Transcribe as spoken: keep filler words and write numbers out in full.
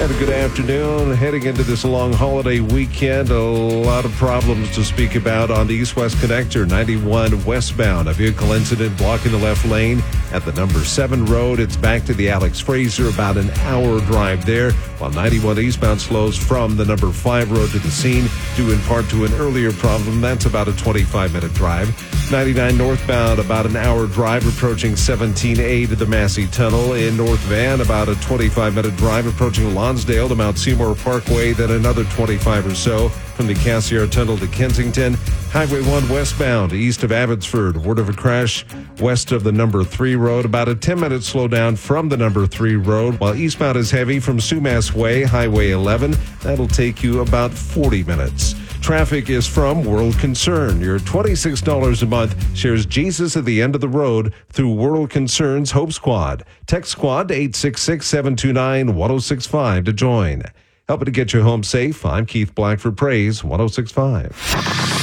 And a good afternoon. Heading into this long holiday weekend, a lot of problems to speak about on the East-West Connector. ninety-one westbound, a vehicle incident blocking the left lane at the number seven road. It's back to the Alex Fraser, about an hour drive there, while ninety-one eastbound slows from the number five road to the scene, due in part to an earlier problem. That's about a twenty-five minute drive. ninety-nine northbound, about an hour drive approaching seventeen A to the Massey Tunnel. In North Van, about a twenty-five minute drive approaching Lonsdale to Mount Seymour Parkway, then another twenty-five or so from the Cassiar Tunnel to Kensington. Highway one westbound, east of Abbotsford. Word of a crash west of the number three road. About a ten minute slowdown from the number three road, while eastbound is heavy from Sumas Way, Highway eleven. That'll take you about forty minutes. Traffic is from World Concern. Your twenty-six dollars a month shares Jesus at the end of the road through World Concern's Hope Squad. Text Squad to eight six six, seven two nine, one oh six five to join. Helping to get you home safe, I'm Keith Black for Praise one oh six point five.